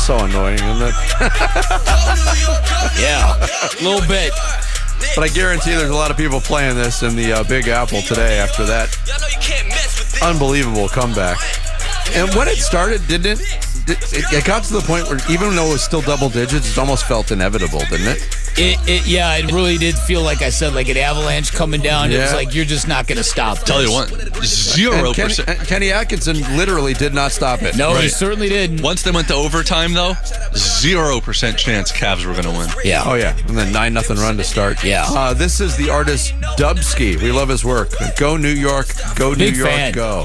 so annoying, isn't it? Yeah, a little bit. But I guarantee there's a lot of people playing this in the Big Apple today after that unbelievable comeback. And when it started, it got to the point where even though it was still double digits, it almost felt inevitable, didn't it? It really did feel like I said, like an avalanche coming down. Yeah. It was like, you're just not going to stop this. Tell you what, 0%. Kenny Atkinson literally did not stop it. No, he certainly didn't. Once they went to overtime, though, 0% chance Cavs were going to win. Yeah. Oh, yeah. And then 9-0 run to start. Yeah. This is the artist Dubsky. We love his work. Go New York. Go New York. Fan. Go.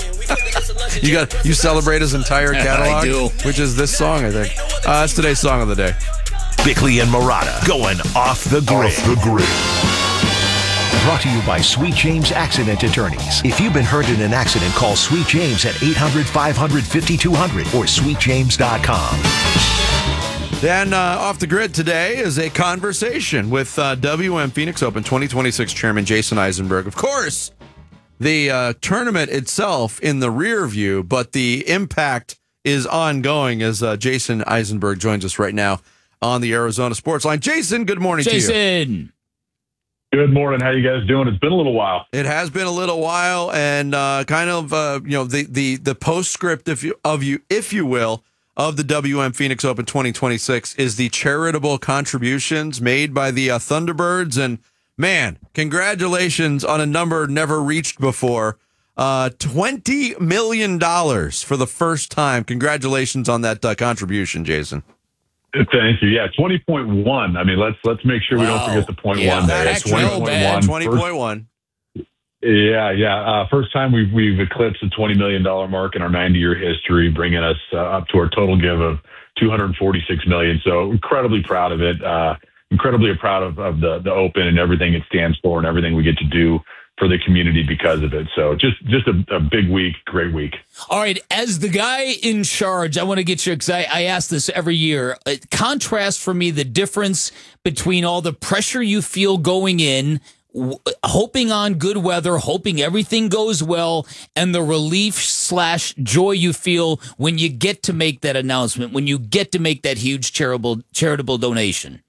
You celebrate his entire catalog? I do. Which is this song, I think. That's today's song of the day. Bickley and Marotta going off the grid. Brought to you by Sweet James Accident Attorneys. If you've been hurt in an accident, call Sweet James at 800-500-5200 or sweetjames.com. Then off the grid today is a conversation with WM Phoenix Open 2026 Chairman Jason Eisenberg. Of course, the tournament itself in the rear view, but the impact is ongoing as Jason Eisenberg joins us right now on the Arizona Sports Line. Jason, good morning to you. Jason. Good morning. How you guys doing? It's been a little while. It has been a little while, and the postscript, if you will, of the WM Phoenix Open 2026 is the charitable contributions made by the Thunderbirds, and man, congratulations on a number never reached before. $20 million for the first time. Congratulations on that contribution, Jason. Thank you. Yeah, 20.1. I mean, let's make sure we don't forget the point one there. That's 20.1. 20.1. Yeah. First time we've eclipsed the $20 million mark in our 90-year history, bringing us up to our total give of $246 million. So incredibly proud of it. Incredibly proud of the Open and everything it stands for and everything we get to do for the community because of it. So just a big week, great week. All right, as the guy in charge, I want to get you, because I ask this every year, contrast for me the difference between all the pressure you feel going in, hoping on good weather, hoping everything goes well, and the relief/joy you feel when you get to make that announcement, when you get to make that huge charitable donation.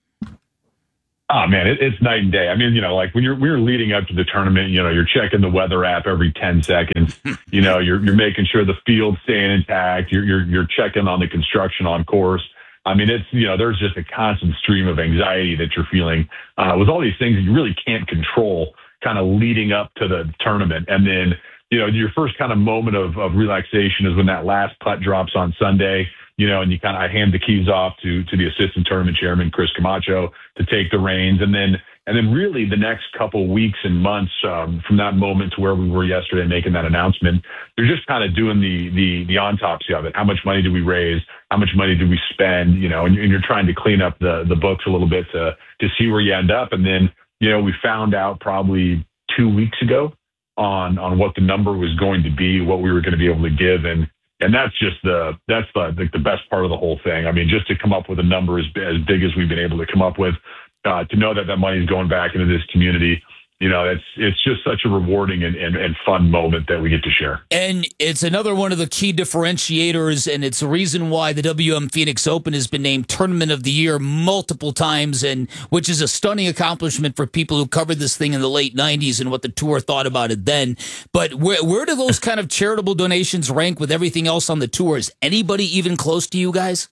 Oh man, it's night and day. I mean, like when we're leading up to the tournament, you're checking the weather app every 10 seconds. You're making sure the field's staying intact. You're checking on the construction on course. I mean, it's there's just a constant stream of anxiety that you're feeling with all these things that you really can't control, kind of leading up to the tournament. And then your first kind of moment of relaxation is when that last putt drops on Sunday. And you kind of hand the keys off to the assistant tournament chairman, Chris Camacho, to take the reins. And then really the next couple weeks and months from that moment to where we were yesterday making that announcement, you're just kind of doing the autopsy of it. How much money did we raise? How much money did we spend? And you're trying to clean up the books a little bit to see where you end up. And then, we found out probably 2 weeks ago on what the number was going to be, what we were going to be able to give. And that's just the best part of the whole thing. I mean, just to come up with a number as big as we've been able to come up with, to know that money is going back into this community, it's just such a rewarding and fun moment that we get to share. And it's another one of the key differentiators, and it's the reason why the WM Phoenix Open has been named Tournament of the Year multiple times, and which is a stunning accomplishment for people who covered this thing in the late 90s and what the tour thought about it then. But where do those kind of charitable donations rank with everything else on the tour? Is anybody even close to you guys?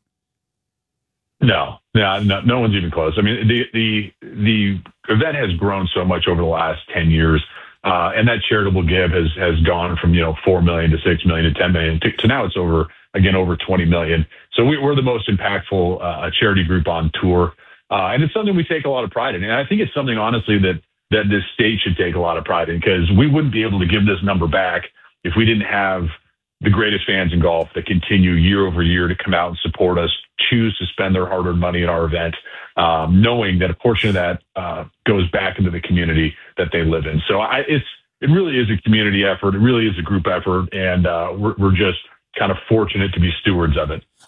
No one's even close. I mean, the event has grown so much over the last 10 years, and that charitable give has gone from, $4 million to $6 million to $10 million to now it's over 20 million. So we're the most impactful charity group on tour. And it's something we take a lot of pride in. And I think it's something, honestly, that this state should take a lot of pride in, because we wouldn't be able to give this number back if we didn't have the greatest fans in golf that continue year over year to come out and support us, choose to spend their hard-earned money at our event, knowing that a portion of that goes back into the community that they live in. So it really is a community effort. It really is a group effort, and we're just kind of fortunate to be stewards of it.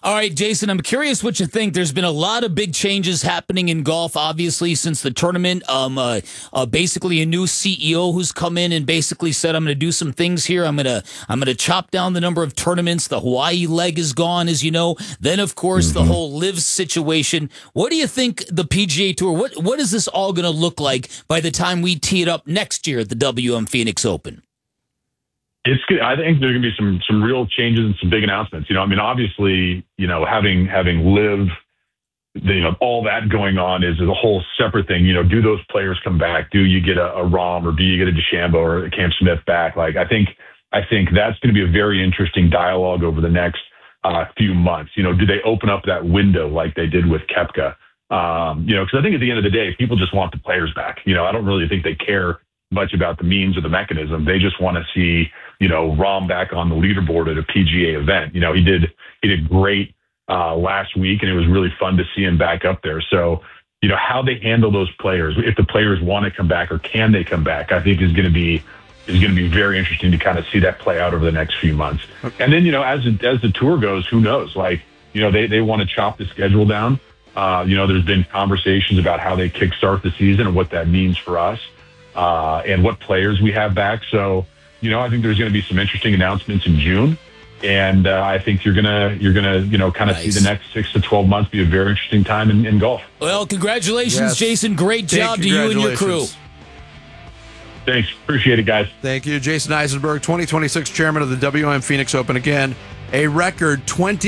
All right, Jason, I'm curious what you think. There's been a lot of big changes happening in golf, obviously, since the tournament. Basically a new CEO who's come in and basically said, I'm going to do some things here. I'm going to chop down the number of tournaments. The Hawaii leg is gone, as you know. Then, of course, the whole live situation. What do you think the PGA Tour, what is this all going to look like by the time we tee it up next year at the WM Phoenix Open? It's good. I think there's going to be some real changes and some big announcements. I mean, obviously, having live, all that going on is a whole separate thing. Do those players come back? Do you get a Rahm, or do you get a DeChambeau or a Cam Smith back? Like, I think that's going to be a very interesting dialogue over the next few months. Do they open up that window like they did with Koepka? Because I think at the end of the day, people just want the players back. I don't really think they care much about the means or the mechanism. They just want to see, Rahm back on the leaderboard at a PGA event. He did great last week, and it was really fun to see him back up there. So, how they handle those players, if the players want to come back or can they come back, I think is going to be very interesting to kind of see that play out over the next few months. Okay. And then, as the tour goes, who knows? Like, they want to chop the schedule down. There's been conversations about how they kickstart the season and what that means for us, and what players we have back. So, I think there's going to be some interesting announcements in June, and I think you're gonna kind of see the next 6 to 12 months be a very interesting time in golf. Well, congratulations, Jason. Great job to you and your crew. Thanks. Appreciate it, guys. Thank you. Jason Eisenberg, 2026 chairman of the WM Phoenix Open. Again, a record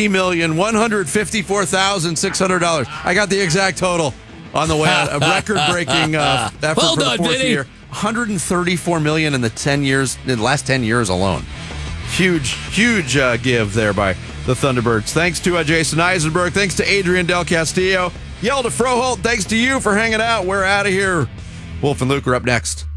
$20,154,600. I got the exact total on the way out. A record-breaking effort for the fourth year. $134 million in the last 10 years alone. Huge give there by the Thunderbirds. Thanks to Jason Eisenberg. Thanks to Adrian Del Castillo. Yell to Froholt. Thanks to you for hanging out. We're out of here. Wolf and Luke are up next.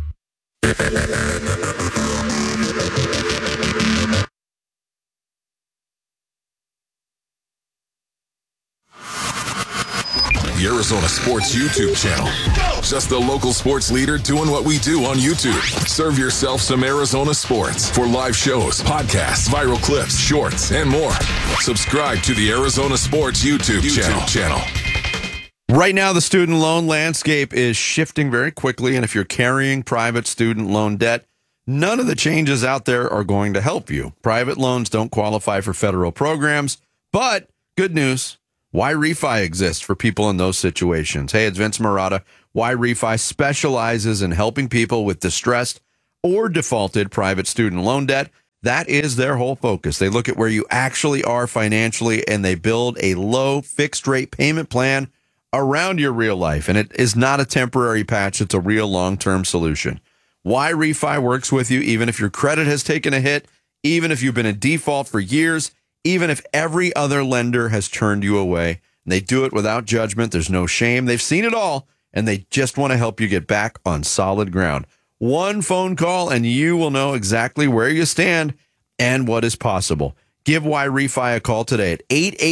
The Arizona Sports YouTube channel. Just the local sports leader doing what we do on YouTube. Serve yourself some Arizona sports for live shows, podcasts, viral clips, shorts, and more. Subscribe to the Arizona Sports YouTube channel. Right now, the student loan landscape is shifting very quickly, and if you're carrying private student loan debt, none of the changes out there are going to help you. Private loans don't qualify for federal programs, but good news, YRefi exists for people in those situations. Hey, it's Vince Marotta. YRefi specializes in helping people with distressed or defaulted private student loan debt. That is their whole focus. They look at where you actually are financially, and they build a low fixed rate payment plan around your real life. And it is not a temporary patch. It's a real long-term solution. YRefi works with you even if your credit has taken a hit, even if you've been in default for years, even if every other lender has turned you away. And they do it without judgment. There's no shame. They've seen it all, and they just want to help you get back on solid ground. One phone call, and you will know exactly where you stand and what is possible. Give YRefi a call today at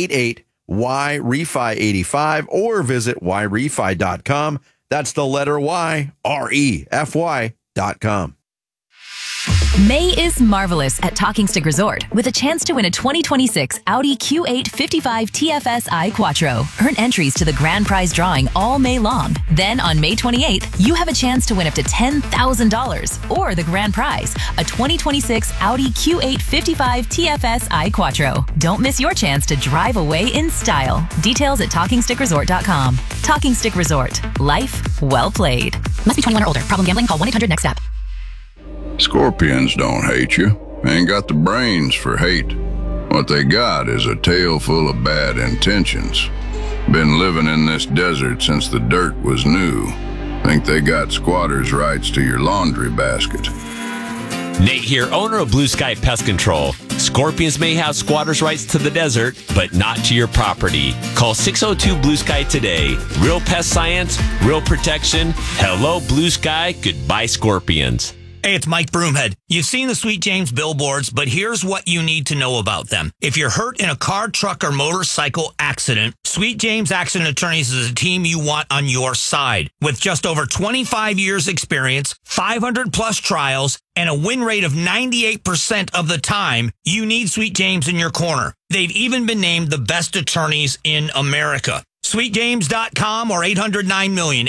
888-YRefi85 or visit YRefi.com. That's the letter Y, REFY.com. May is marvelous at Talking Stick Resort with a chance to win a 2026 Audi Q8 55 TFSI Quattro. Earn entries to the grand prize drawing all May long. Then on May 28th, you have a chance to win up to $10,000 or the grand prize, a 2026 Audi Q8 55 TFSI Quattro. Don't miss your chance to drive away in style. Details at TalkingStickResort.com. Talking Stick Resort. Life well played. Must be 21 or older. Problem gambling? Call 1-800-NEXT-STEP. Scorpions don't hate you. Ain't got the brains for hate. What they got is a tail full of bad intentions. Been living in this desert since the dirt was new. Think they got squatters' rights to your laundry basket. Nate here, owner of Blue Sky Pest Control. Scorpions may have squatters' rights to the desert, but not to your property. Call 602 Blue Sky today. Real pest science, real protection. Hello, Blue Sky. Goodbye, Scorpions. Hey, it's Mike Broomhead. You've seen the Sweet James billboards, but here's what you need to know about them. If you're hurt in a car, truck, or motorcycle accident, Sweet James Accident Attorneys is a team you want on your side. With just over 25 years experience, 500 plus trials, and a win rate of 98% of the time, you need Sweet James in your corner. They've even been named the best attorneys in America. SweetJames.com or 800-9-million,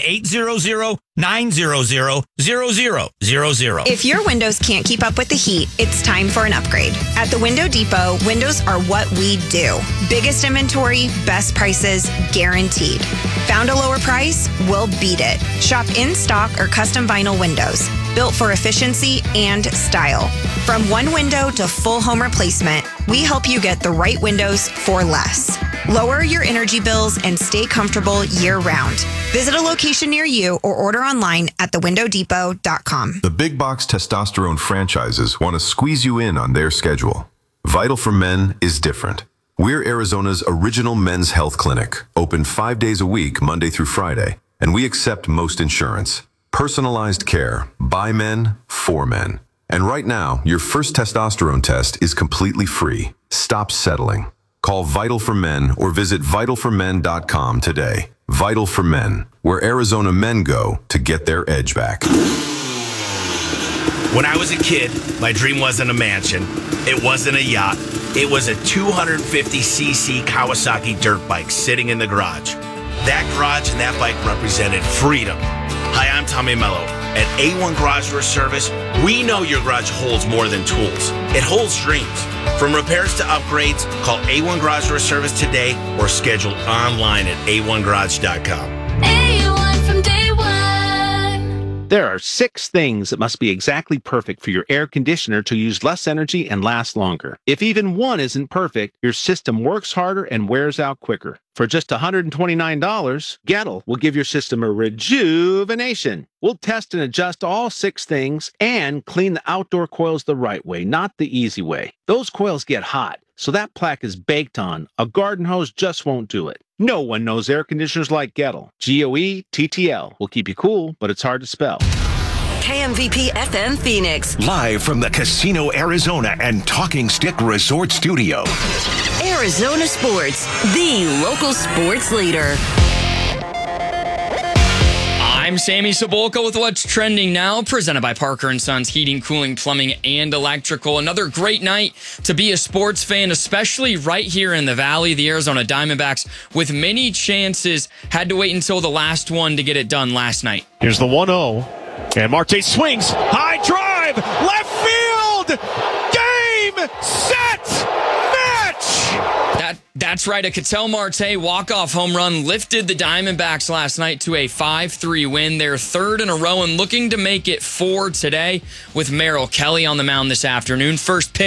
800-900-0000. If your windows can't keep up with the heat, it's time for an upgrade. At the Window Depot, windows are what we do. Biggest inventory, best prices, guaranteed. Found a lower price? We'll beat it. Shop in stock or custom vinyl windows, built for efficiency and style. From one window to full home replacement, we help you get the right windows for less. Lower your energy bills and stay comfortable year-round. Visit a location near you or order online at thewindowdepot.com. The big box testosterone franchises want to squeeze you in on their schedule. Vital for Men is different. We're Arizona's original men's health clinic, open 5 days a week, Monday through Friday, and we accept most insurance. Personalized care, by men, for men. And right now, your first testosterone test is completely free. Stop settling. Call Vital for Men or visit vitalformen.com today. Vital for Men, where Arizona men go to get their edge back. When I was a kid, my dream wasn't a mansion. It wasn't a yacht. It was a 250cc Kawasaki dirt bike sitting in the garage. That garage and that bike represented freedom. Hi, I'm Tommy Mello. At A1 Garage Door Service, we know your garage holds more than tools. It holds dreams. From repairs to upgrades, call A1 Garage Door Service today or schedule online at a1garage.com. A1 from day one. There are 6 things that must be exactly perfect for your air conditioner to use less energy and last longer. If even one isn't perfect, your system works harder and wears out quicker. For just $129, Gettle will give your system a rejuvenation. We'll test and adjust all 6 things and clean the outdoor coils the right way, not the easy way. Those coils get hot, so that plaque is baked on. A garden hose just won't do it. No one knows air conditioners like Gettle. Goettl will keep you cool, but it's hard to spell. KMVP FM Phoenix. Live from the Casino Arizona and Talking Stick Resort Studio. Arizona Sports, the local sports leader. I'm Sammy Cebulka with what's trending now, presented by Parker & Sons Heating, Cooling, Plumbing, and Electrical. Another great night to be a sports fan, especially right here in the Valley. The Arizona Diamondbacks, with many chances, had to wait until the last one to get it done last night. Here's the 1-0, and Marte swings, high drive, left field, game, set, match! That's right. A Ketel Marte walk-off home run lifted the Diamondbacks last night to a 5-3 win. Their third in a row and looking to make it 4 today with Merrill Kelly on the mound this afternoon. First pitch.